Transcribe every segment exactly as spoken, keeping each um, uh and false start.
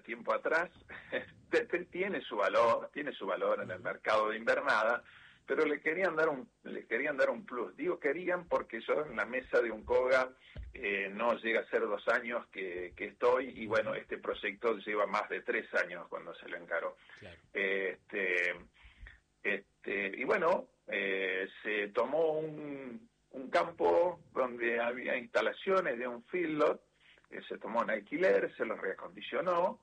tiempo atrás, tiene su valor, tiene su valor en el mercado de invernada, pero le querían dar un le querían dar un plus. Digo querían porque yo en la mesa de Uncoga eh, no llega a ser dos años que, que estoy, y bueno, este proyecto lleva más de tres años cuando se lo encaró. Claro. Este, este, y bueno, eh, se tomó un, un campo donde había instalaciones de un feedlot, eh, se tomó en alquiler, se lo reacondicionó,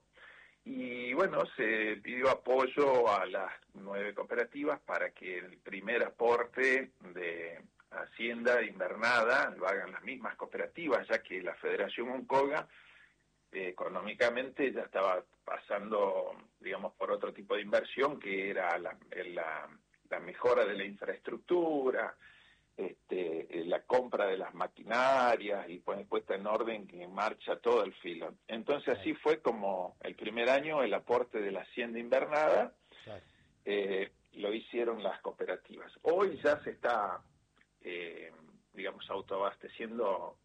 y bueno, se pidió apoyo a las nueve cooperativas para que el primer aporte de Hacienda Invernada lo hagan las mismas cooperativas, ya que la Federación Uncoga eh, económicamente ya estaba pasando, digamos, por otro tipo de inversión, que era la, la, la mejora de la infraestructura, este, la compra de las maquinarias y pues puesta en orden que en marcha todo el filo. Entonces Claro. así fue como el primer año el aporte de la Hacienda Invernada, Claro. eh, lo hicieron las cooperativas. Hoy ya se está, eh, digamos, autoabasteciendo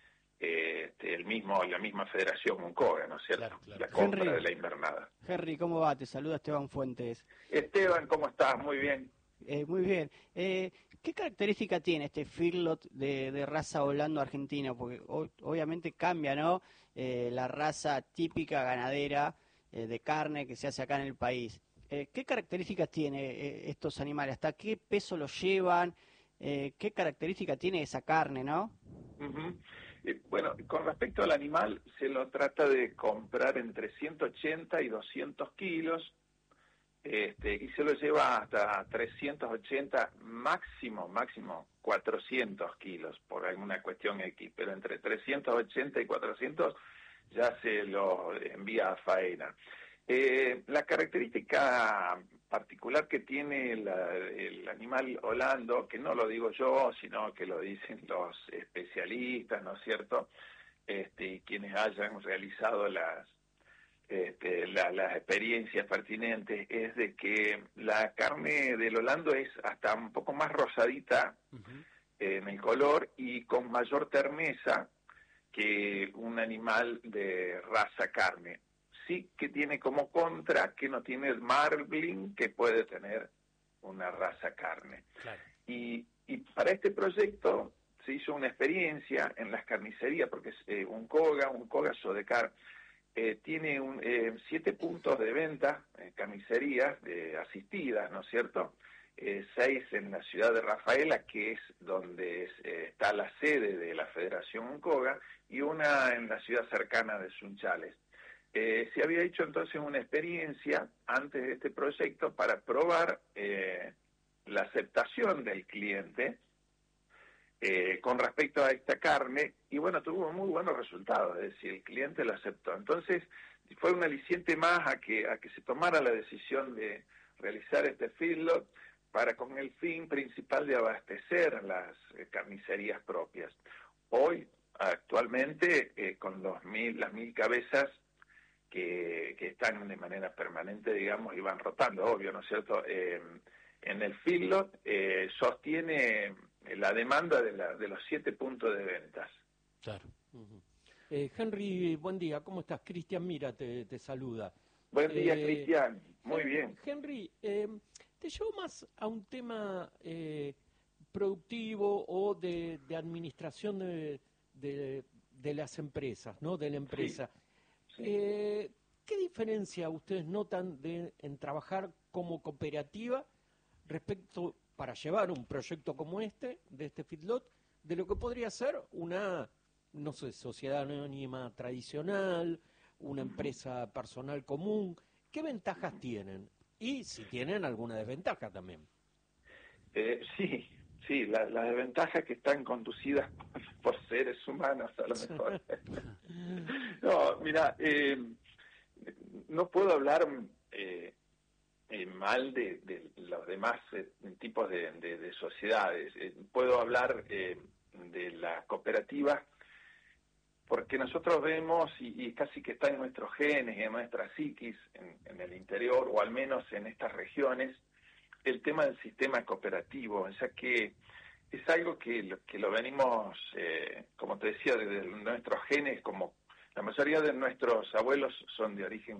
eh, este, el mismo la misma Federación Uncoga, ¿no es cierto? Claro, claro. La compra Henry, de la invernada. Henry, ¿cómo va? Te saluda Esteban Fuentes. Esteban, ¿cómo estás? Muy bien. Eh, muy bien. Eh, ¿Qué característica tiene este feedlot de, de raza Holando argentina? Porque o, obviamente cambia, ¿no? Eh, la raza típica ganadera eh, de carne que se hace acá en el país. Eh, ¿Qué características tiene eh, estos animales? ¿Hasta qué peso los llevan? Eh, ¿Qué característica tiene esa carne, no? Uh-huh. Eh, bueno, con respecto al animal, se lo trata de comprar entre ciento ochenta y doscientos kilos, este, y se lo lleva hasta trescientos ochenta, máximo, máximo cuatrocientos kilos, por alguna cuestión X, pero entre trescientos ochenta y cuatrocientos ya se lo envía a faena. Eh, la característica particular que tiene la, el animal holando, que no lo digo yo, sino que lo dicen los especialistas, ¿no es cierto?, este, y quienes hayan realizado las, este, la, las experiencias pertinentes, es de que la carne del holando es hasta un poco más rosadita Uh-huh. eh, en el color y con mayor terneza que un animal de raza carne. Sí que tiene como contra que no tiene el marbling que puede tener una raza carne. Claro. Y, y para este proyecto se hizo una experiencia en las carnicerías, porque eh, Uncoga, Uncoga Sodecar, eh, tiene un, eh, siete puntos de venta, eh, carnicerías de, asistidas, ¿no es cierto?, Eh, seis en la ciudad de Rafaela, que es donde es, eh, está la sede de la Federación Uncoga, y una en la ciudad cercana de Sunchales. Eh, se había hecho entonces una experiencia antes de este proyecto para probar eh, la aceptación del cliente eh, con respecto a esta carne, y bueno, tuvo muy buenos resultados, es decir, el cliente lo aceptó. Entonces fue un aliciente más a que, a que se tomara la decisión de realizar este feedlot, para con el fin principal de abastecer las eh, carnicerías propias. Hoy, actualmente, eh, con los mil, las mil cabezas que, que están de manera permanente, digamos, y van rotando, obvio, ¿no es cierto?, eh, en el feedlot eh, sostiene la demanda de, la, de los siete puntos de ventas. Claro. Uh-huh. Eh, Henry, buen día, ¿cómo estás? Cristian Mira te, te saluda. Buen día, Eh, Cristian. Muy Hen- bien. Henry, eh, te llevo más a un tema eh, productivo o de, de administración de, de, de las empresas, ¿no? De la empresa. Sí, sí. Eh, ¿Qué diferencia ustedes notan de, en trabajar como cooperativa respecto para llevar un proyecto como este, de este feedlot, de lo que podría ser una, no sé, sociedad anónima tradicional, una empresa personal común? ¿Qué ventajas tienen? Y si tienen alguna desventaja también. Eh, sí, sí, la, las desventajas que están conducidas por seres humanos, a lo mejor. No, mira, eh, no puedo hablar eh, eh, mal de, de los demás eh, tipos de, de, de sociedades. Eh, puedo hablar eh, de las cooperativas, porque nosotros vemos, y, y casi que está en nuestros genes y en nuestra psiquis, en, en el interior, o al menos en estas regiones, el tema del sistema cooperativo, ya que es algo que lo, que lo venimos, eh, como te decía, desde nuestros genes, como la mayoría de nuestros abuelos son de origen